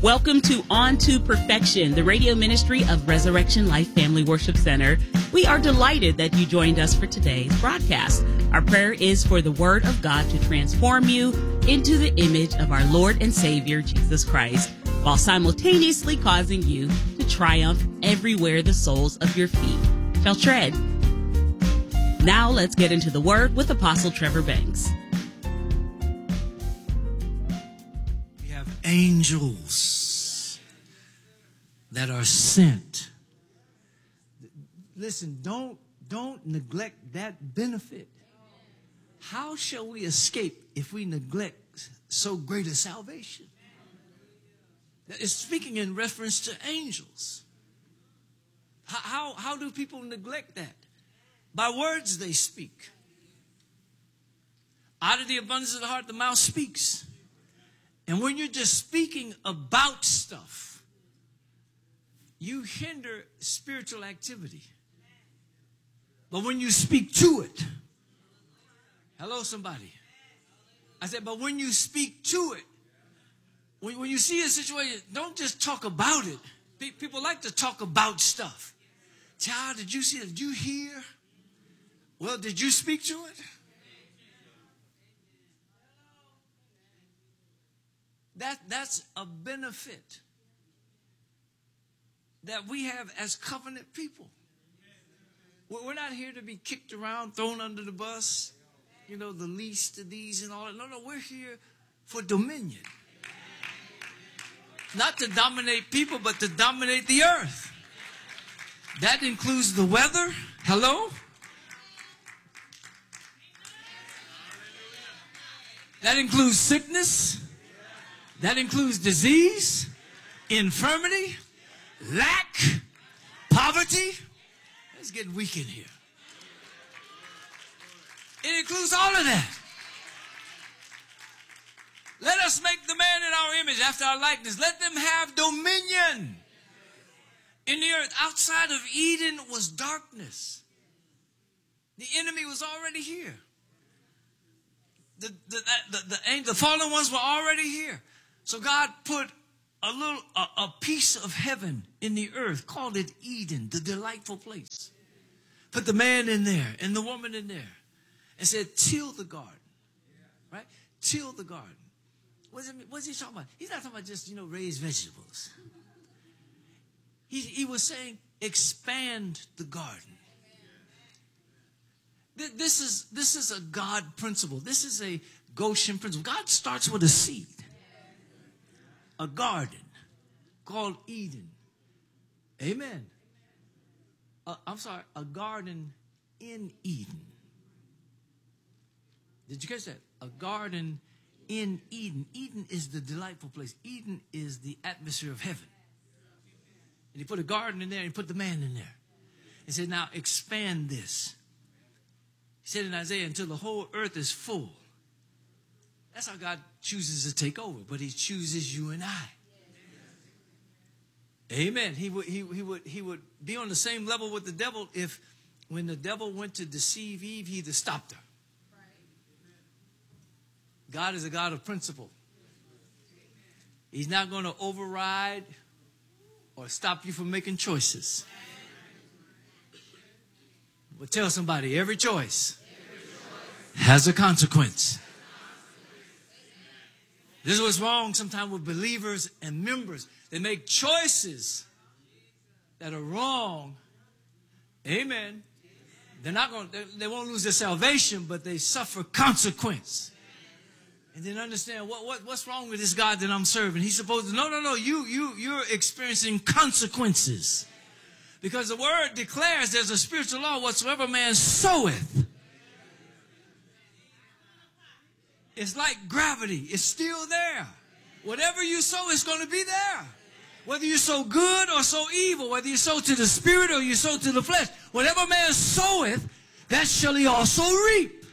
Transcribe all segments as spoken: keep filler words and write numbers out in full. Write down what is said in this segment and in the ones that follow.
Welcome to On to Perfection, the radio ministry of Resurrection Life Family Worship Center. We are delighted that you joined us for today's broadcast. Our prayer is for the Word of God to transform you into the image of our Lord and Savior, Jesus Christ, while simultaneously causing you to triumph everywhere the soles of your feet shall tread. Now let's get into the Word with Apostle Trevor Banks. We have angels that are sent. Listen, don't, don't neglect that benefit. How shall we escape if we neglect so great a salvation? It's speaking in reference to angels. How, how, how do people neglect that? By words they speak. Out of the abundance of the heart, the mouth speaks. And when you're just speaking about stuff, you hinder spiritual activity. But when you speak to it, hello, somebody. I said, but when you speak to it, when, when you see a situation, don't just talk about it. Pe- people like to talk about stuff. Child, did you see it? Did you hear? Well, did you speak to it? That, that's a benefit that we have as covenant people. We're not here to be kicked around, thrown under the bus, you know, the least of these and all that. No, no, we're here for dominion. Not to dominate people, but to dominate the earth. That includes the weather. Hello? That includes sickness. That includes disease, infirmity, lack, poverty. It's getting weak in here. It includes all of that. Let us make the man in our image, after our likeness. Let them have dominion in the earth. Outside of Eden was darkness. The enemy was already here. The, the, the, the, the fallen ones were already here. So God put a little, a, a piece of heaven in the earth, called it Eden, the delightful place. Put the man in there and the woman in there and said, till the garden, right? Till the garden. What's, it, what's he talking about? He's not talking about just, you know, raise vegetables. He, he was saying, expand the garden. This is, this is a God principle. This is a Goshen principle. God starts with a seed. A garden called Eden. Amen. Uh, I'm sorry, a garden in Eden. Did you catch that? A garden in Eden. Eden is the delightful place. Eden is the atmosphere of heaven. And he put a garden in there and he put the man in there. He said, now expand this. He said in Isaiah, until the whole earth is full. That's how God chooses to take over, but he chooses you and I. Amen. He would, he, he would, he would be on the same level with the devil if when the devil went to deceive Eve, he either stopped her. God is a God of principle. He's not going to override or stop you from making choices. But tell somebody, every choice has a consequence. This is what's wrong sometimes with believers and members. They make choices that are wrong. Amen. They're not going. They, they won't lose their salvation, but they suffer consequence. And then understand what, what what's wrong with this God that I'm serving. He's supposed to. No, no, no. You you you're experiencing consequences because the word declares there's a spiritual law. Whatsoever man soweth. It's like gravity. It's still there. Whatever you sow is going to be there. Whether you sow good or sow evil, whether you sow to the spirit or you sow to the flesh, whatever man soweth, that shall he also reap.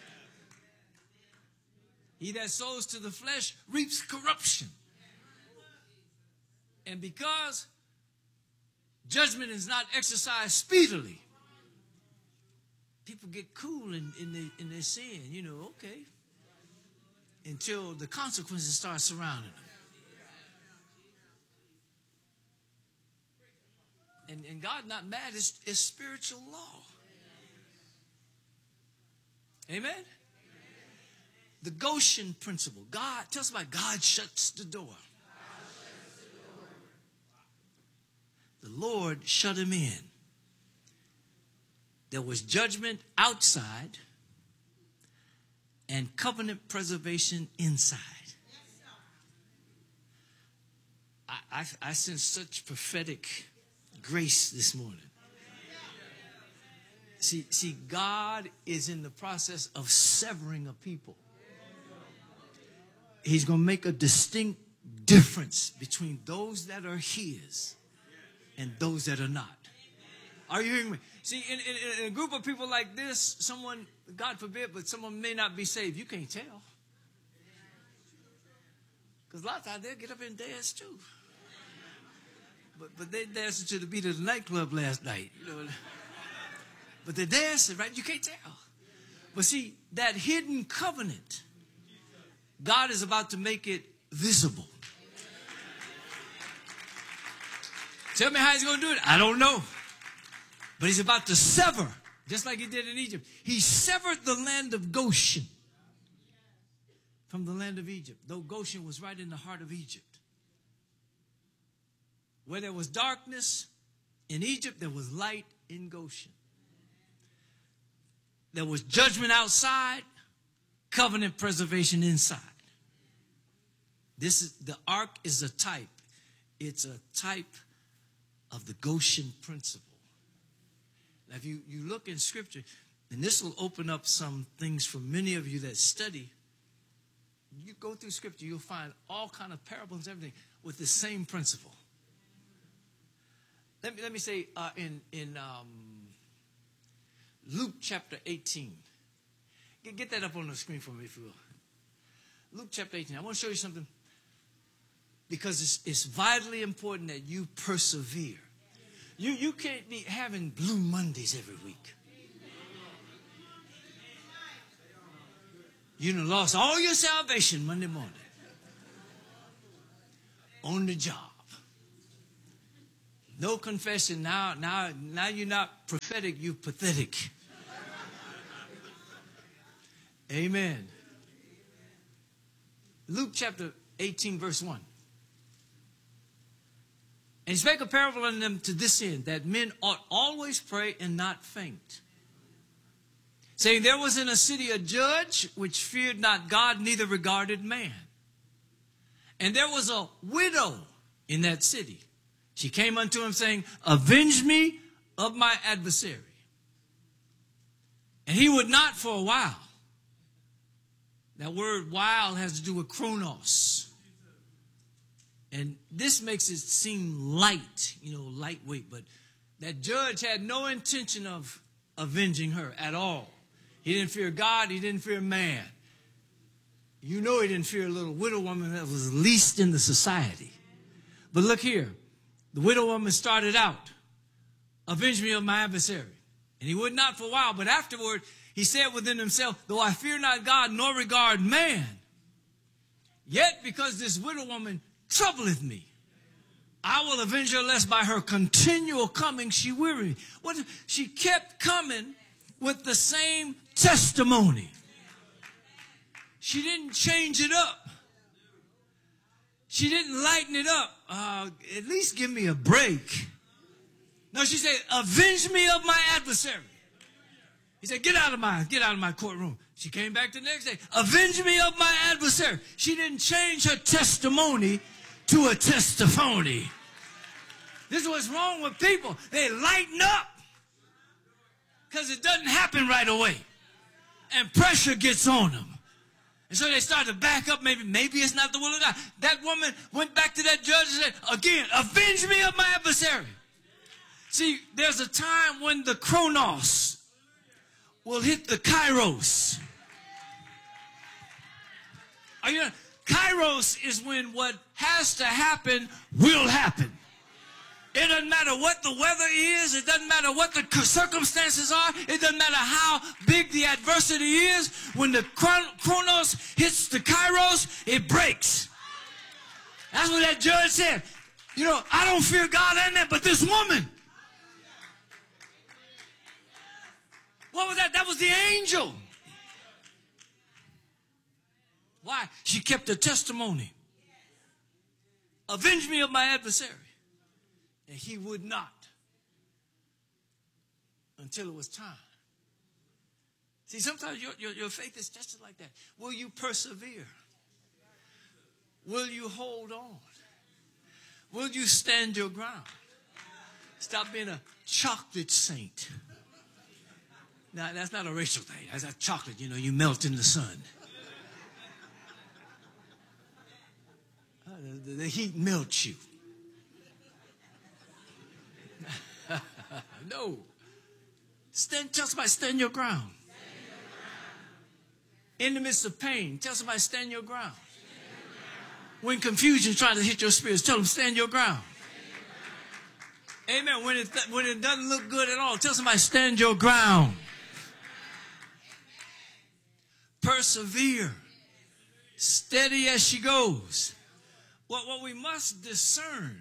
He that sows to the flesh reaps corruption. And because judgment is not exercised speedily, people get cool in, in, their, in their sin, you know, okay. Until the consequences start surrounding them. And, and God not mad. It's, it's spiritual law. Amen? Amen? The Goshen principle. God, tell us about God shuts the door. The Lord shut him in. There was judgment outside and covenant preservation inside. I, I, I sense such prophetic grace this morning. See, see, God is in the process of severing a people. He's going to make a distinct difference between those that are his and those that are not. Are you hearing me? See, in, in, in a group of people like this, someone, God forbid, but someone may not be saved. You can't tell. Because a lot of times they'll get up and dance too. But but they danced to the beat of the nightclub last night. You know. But they're dancing, right? You can't tell. But see, that hidden covenant, God is about to make it visible. Tell me how he's going to do it. I don't know. But he's about to sever, just like he did in Egypt. He severed the land of Goshen from the land of Egypt, though Goshen was right in the heart of Egypt. Where there was darkness in Egypt, there was light in Goshen. There was judgment outside, covenant preservation inside. This is, the ark is a type. It's a type of the Goshen principle. Now, if you, you look in Scripture, and this will open up some things for many of you that study, you go through Scripture, you'll find all kind of parables and everything with the same principle. Let me, let me say uh, in, in um, Luke chapter eighteen. Get, get that up on the screen for me, if you will. Luke chapter eighteen. I want to show you something because it's, it's vitally important that you persevere. You, you can't be having Blue Mondays every week. You done lost all your salvation Monday morning. On the job. No confession. Now, now, now you're not prophetic, you're pathetic. Amen. Luke chapter eighteen, verse one. And he spake a parable unto them to this end, that men ought always pray and not faint. Saying, there was in a city a judge which feared not God, neither regarded man. And there was a widow in that city. She came unto him saying, avenge me of my adversary. And he would not for a while. That word while has to do with chronos. And this makes it seem light, you know, lightweight. But that judge had no intention of avenging her at all. He didn't fear God. He didn't fear man. You know he didn't fear a little widow woman that was least in the society. But look here. The widow woman started out, avenge me of my adversary. And he would not for a while. But afterward, he said within himself, though I fear not God, nor regard man, yet because this widow woman troubleth me, I will avenge her, lest by her continual coming she weary me. What? She kept coming with the same testimony. She didn't change it up. She didn't lighten it up. Uh, at least give me a break. No, she said, avenge me of my adversary. He said, get out of my, get out of my courtroom. She came back the next day. Avenge me of my adversary. She didn't change her testimony to a testimony. This is what's wrong with people. They lighten up because it doesn't happen right away. And pressure gets on them. And so they start to back up. Maybe, maybe it's not the will of God. That woman went back to that judge and said, again, avenge me of my adversary. See, there's a time when the chronos will hit the kairos. Are you know, kairos is when what has to happen will happen. It doesn't matter what the weather is. It doesn't matter what the circumstances are. It doesn't matter how big the adversity is. When the chronos hits the kairos, it breaks. That's what that judge said. You know, I don't fear God and that, but this woman, What was that? That was the angel. Why? She kept her testimony. Avenge me of my adversary. And he would not until it was time. See, sometimes your, your, your faith is tested like that. Will you persevere? Will you hold on? Will you stand your ground? Stop being a chocolate saint. Now, that's not a racial thing. That's a chocolate, you know, you melt in the sun. Uh, the, the heat melts you. No. Stand, tell somebody, stand your ground. Stand your ground. In the midst of pain, tell somebody, stand your ground. Stand your ground. When confusion tries to hit your spirits, tell them, stand your ground. Stand your ground. Amen. When it, when it doesn't look good at all, tell somebody, stand your ground. Persevere. Steady as she goes. What, what we must discern.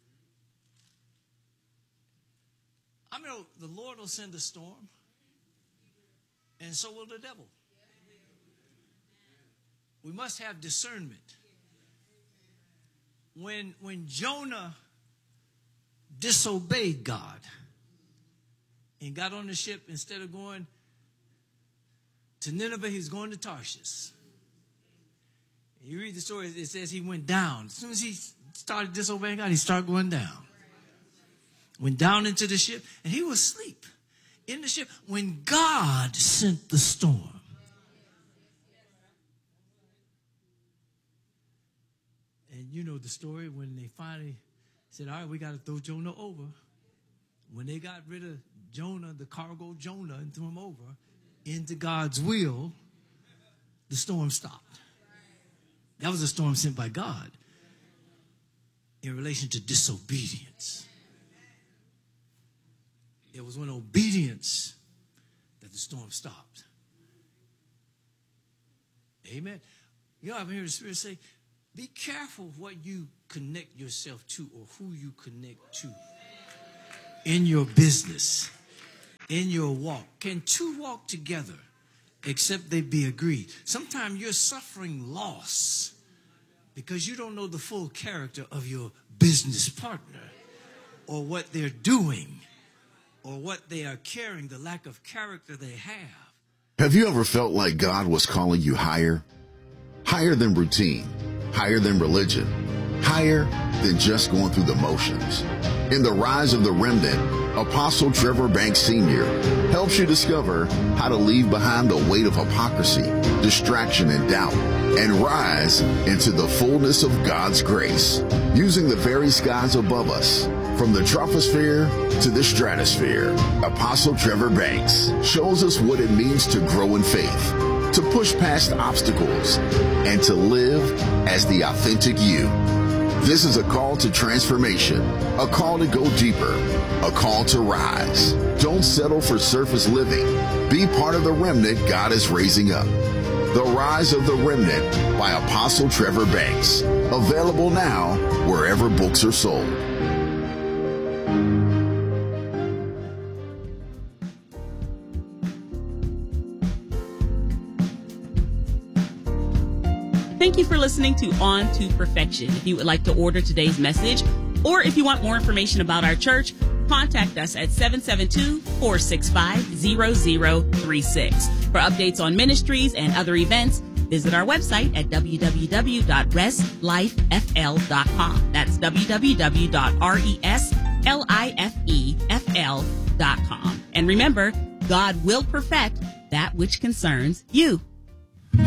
I mean, the Lord will send a storm, and so will the devil. We must have discernment. When, when Jonah disobeyed God and got on the ship, instead of going to Nineveh, he's going to Tarshish. You read the story, it says he went down. As soon as he started disobeying God, he started going down. Went down into the ship, and he was asleep in the ship when God sent the storm. And you know the story when they finally said, all right, we got to throw Jonah over. When they got rid of Jonah, the cargo Jonah, and threw him over into God's will, the storm stopped. That was a storm sent by God in relation to disobedience. It was when obedience that the storm stopped. Amen. You know, I've heard the Spirit say, be careful what you connect yourself to or who you connect to in your business, in your walk. Can two walk together except they be agreed? Sometimes you're suffering loss because you don't know the full character of your business partner or what they're doing, or what they are carrying, the lack of character they have. Have you ever felt like God was calling you higher? Higher than routine, higher than religion, higher than just going through the motions. In The Rise of the Remnant, Apostle Trevor Banks Senior helps you discover how to leave behind the weight of hypocrisy, distraction, and doubt, and rise into the fullness of God's grace, using the very skies above us. From the troposphere to the stratosphere, Apostle Trevor Banks shows us what it means to grow in faith, to push past obstacles, and to live as the authentic you. This is a call to transformation, a call to go deeper, a call to rise. Don't settle for surface living. Be part of the remnant God is raising up. The Rise of the Remnant by Apostle Trevor Banks. Available now wherever books are sold. Thank you for listening to On to Perfection. If you would like to order today's message, or if you want more information about our church, contact us at seven seven two, four six five, zero zero three six. For updates on ministries and other events, visit our website at w w w dot res life f l dot com. That's w w w dot res life f l dot com. And remember, God will perfect that which concerns you.